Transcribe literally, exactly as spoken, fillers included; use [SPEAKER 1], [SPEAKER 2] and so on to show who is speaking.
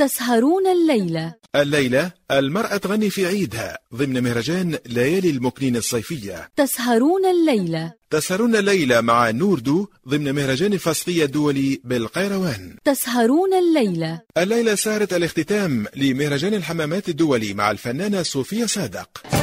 [SPEAKER 1] تسهرون الليلة.
[SPEAKER 2] الليلة المرأة تغني في عيدها ضمن مهرجان ليالي المكنين الصيفية.
[SPEAKER 1] تسهرون الليلة.
[SPEAKER 2] تسهرون الليلة مع نوردو ضمن مهرجان الفصلية الدولي بالقيروان.
[SPEAKER 1] تسهرون الليلة.
[SPEAKER 2] الليلة سهرة الاختتام لمهرجان الحمامات الدولي مع الفنانة صوفيا صادق.